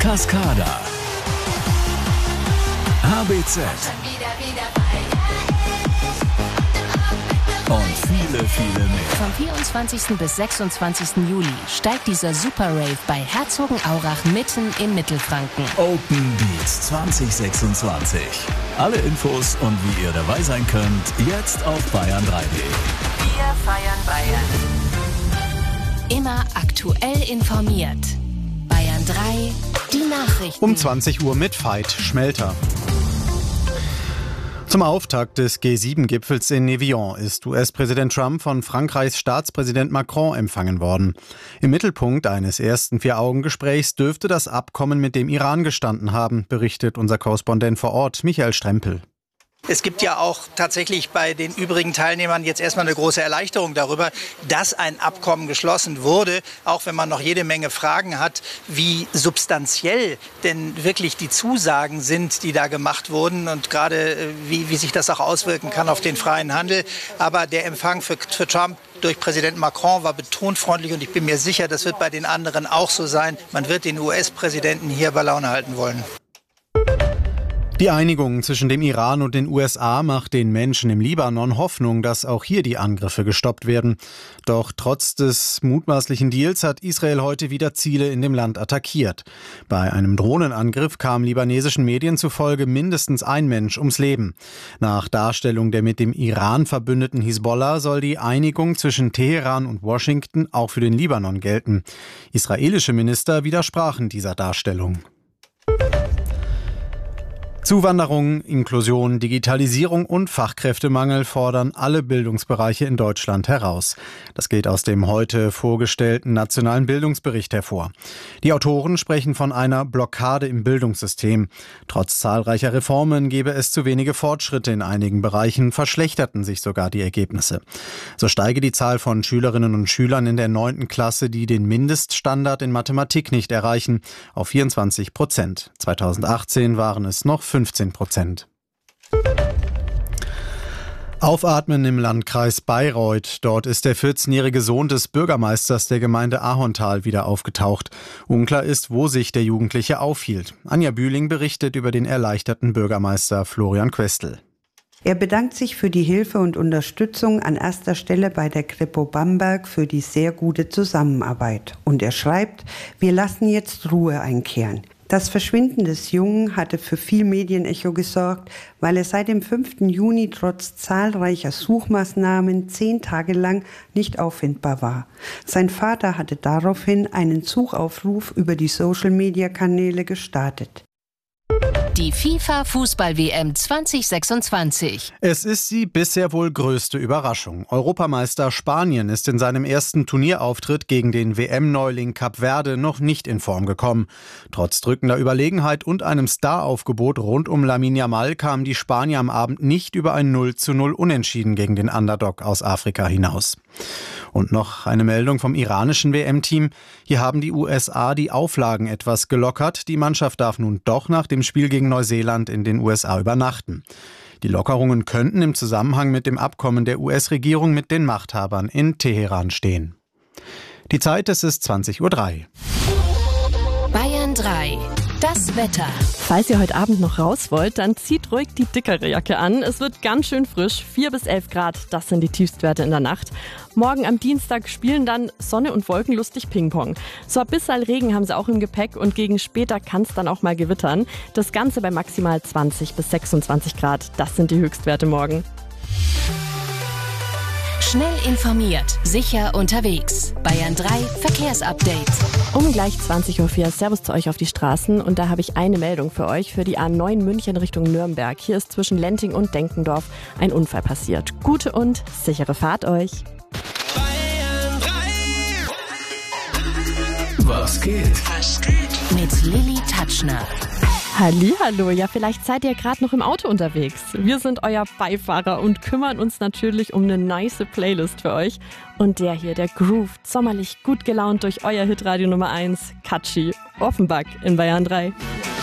Cascada, HBZ und viele, viele mehr. Vom 24. bis 26. Juli steigt dieser Super Rave bei Herzogenaurach mitten in Mittelfranken. Open Beats 2026. Alle Infos und wie ihr dabei sein könnt, jetzt auf bayern3.de. Wir feiern Bayern. Immer aktuell informiert. Bayern 3, die Nachrichten. Um 20 Uhr mit Veit Schmelter. Zum Auftakt des G7-Gipfels in Evian ist US-Präsident Trump von Frankreichs Staatspräsident Macron empfangen worden. Im Mittelpunkt eines ersten Vier-Augen-Gesprächs dürfte das Abkommen mit dem Iran gestanden haben, berichtet unser Korrespondent vor Ort, Michael Strempel. Es gibt ja auch tatsächlich bei den übrigen Teilnehmern jetzt erstmal eine große Erleichterung darüber, dass ein Abkommen geschlossen wurde, auch wenn man noch jede Menge Fragen hat, wie substanziell denn wirklich die Zusagen sind, die da gemacht wurden und gerade wie sich das auch auswirken kann auf den freien Handel. Aber der Empfang für Trump durch Präsident Macron war betont freundlich und ich bin mir sicher, das wird bei den anderen auch so sein. Man wird den US-Präsidenten hier bei Laune halten wollen. Die Einigung zwischen dem Iran und den USA macht den Menschen im Libanon Hoffnung, dass auch hier die Angriffe gestoppt werden. Doch trotz des mutmaßlichen Deals hat Israel heute wieder Ziele in dem Land attackiert. Bei einem Drohnenangriff kam libanesischen Medien zufolge mindestens ein Mensch ums Leben. Nach Darstellung der mit dem Iran verbündeten Hisbollah soll die Einigung zwischen Teheran und Washington auch für den Libanon gelten. Israelische Minister widersprachen dieser Darstellung. Zuwanderung, Inklusion, Digitalisierung und Fachkräftemangel fordern alle Bildungsbereiche in Deutschland heraus. Das geht aus dem heute vorgestellten nationalen Bildungsbericht hervor. Die Autoren sprechen von einer Blockade im Bildungssystem. Trotz zahlreicher Reformen gebe es zu wenige Fortschritte in einigen Bereichen, verschlechterten sich sogar die Ergebnisse. So steige die Zahl von Schülerinnen und Schülern in der 9. Klasse, die den Mindeststandard in Mathematik nicht erreichen, auf 24%. 2018 waren es noch 15%. Aufatmen im Landkreis Bayreuth. Dort ist der 14-jährige Sohn des Bürgermeisters der Gemeinde Ahorntal wieder aufgetaucht. Unklar ist, wo sich der Jugendliche aufhielt. Anja Bühling berichtet über den erleichterten Bürgermeister Florian Questel. Er bedankt sich für die Hilfe und Unterstützung an erster Stelle bei der Kripo Bamberg für die sehr gute Zusammenarbeit. Und er schreibt, wir lassen jetzt Ruhe einkehren. Das Verschwinden des Jungen hatte für viel Medienecho gesorgt, weil er seit dem 5. Juni trotz zahlreicher Suchmaßnahmen 10 Tage lang nicht auffindbar war. Sein Vater hatte daraufhin einen Suchaufruf über die Social-Media-Kanäle gestartet. Die FIFA-Fußball-WM 2026. Es ist die bisher wohl größte Überraschung. Europameister Spanien ist in seinem ersten Turnierauftritt gegen den WM-Neuling Kap Verde noch nicht in Form gekommen. Trotz drückender Überlegenheit und einem Staraufgebot rund um Lamine Yamal kamen die Spanier am Abend nicht über ein 0:0 Unentschieden gegen den Underdog aus Afrika hinaus. Und noch eine Meldung vom iranischen WM-Team. Hier haben die USA die Auflagen etwas gelockert. Die Mannschaft darf nun doch nach dem Spiel gegen Neuseeland in den USA übernachten. Die Lockerungen könnten im Zusammenhang mit dem Abkommen der US-Regierung mit den Machthabern in Teheran stehen. Die Zeit, es ist 20:03 Uhr. Bayern 3. Das Wetter. Falls ihr heute Abend noch raus wollt, dann zieht ruhig die dickere Jacke an. Es wird ganz schön frisch, 4 bis 11 Grad, das sind die Tiefstwerte in der Nacht. Morgen am Dienstag spielen dann Sonne und Wolken lustig Ping-Pong. So ein bisschen Regen haben sie auch im Gepäck und gegen später kann es dann auch mal gewittern. Das Ganze bei maximal 20 bis 26 Grad, das sind die Höchstwerte morgen. Schnell informiert, sicher unterwegs. Bayern 3 Verkehrsupdate. Um gleich 20:04 Uhr, Servus zu euch auf die Straßen und da habe ich eine Meldung für euch für die A9 München Richtung Nürnberg. Hier ist zwischen Lenting und Denkendorf ein Unfall passiert. Gute und sichere Fahrt euch. Bayern 3. Was geht? Mit Lilly Tatschner. Hallihallo, ja vielleicht seid ihr gerade noch im Auto unterwegs. Wir sind euer Beifahrer und kümmern uns natürlich um eine nice Playlist für euch. Und der hier, der groovt sommerlich gut gelaunt durch euer Hitradio Nummer 1, Katschi, Offenbach in Bayern 3.